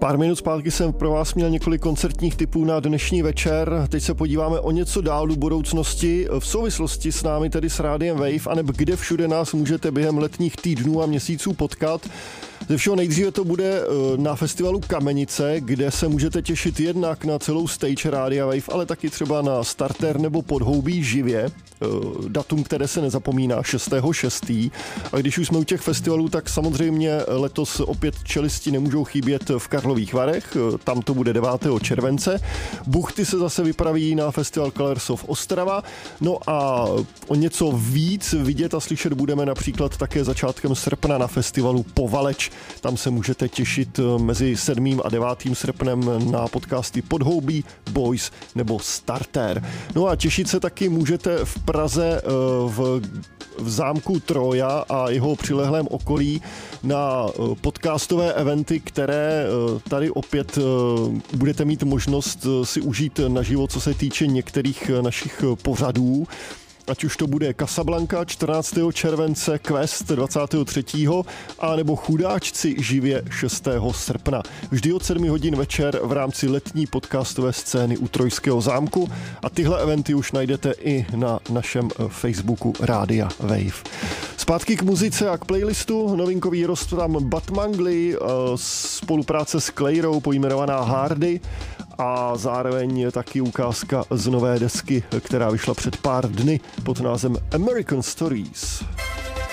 Pár minut zpátky jsem pro vás měl několik koncertních tipů na dnešní večer. Teď se podíváme o něco dál do budoucnosti v souvislosti s námi, tedy s Rádiem Wave, anebo kde všude nás můžete během letních týdnů a měsíců potkat. Ze všeho nejdříve to bude na festivalu Kamenice, kde se můžete těšit jednak na celou stage Rádia Wave, ale taky třeba na Starter nebo Podhoubí živě. Datum, které se nezapomíná, 6.6. A když už jsme u těch festivalů, tak samozřejmě letos opět čelisti nemůžou chybět v Karlových Varech, tam to bude 9. července. Buchty se zase vypraví na festival Colors of Ostrava. No a o něco víc vidět a slyšet budeme například také začátkem srpna na festivalu Povaleč. Tam se můžete těšit mezi 7. a 9. srpnem na podcasty Podhoubí, Boys nebo Starter. No a těšit se taky můžete v Praze v zámku Troja a jeho přilehlém okolí na podcastové eventy, které tady opět budete mít možnost si užít naživo, co se týče některých našich pořadů. Ať už to bude Casablanca 14. července, Quest 23. a nebo Chudáčci živě 6. srpna. Vždy od 7 hodin večer v rámci letní podcastové scény u Trojského zámku a tyhle eventy už najdete i na našem Facebooku Rádia Wave. Zpátky k muzice a k playlistu. Novinkový rost tam Batmangli, spolupráce s Clairou pojmenovaná Hardy a zároveň taky ukázka z nové desky, která vyšla před pár dny pod názvem American Stories.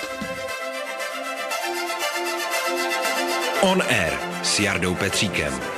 On Air s Jardou Petříkem.